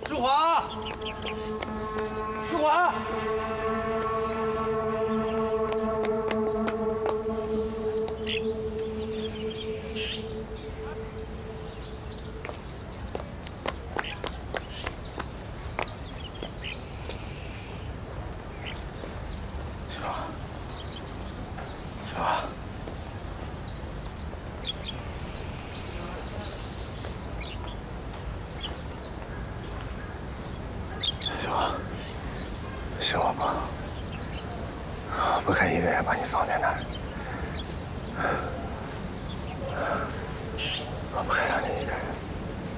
朱华，朱华。 是我不好，我不该一个人把你放在那儿，我不该让你一个人。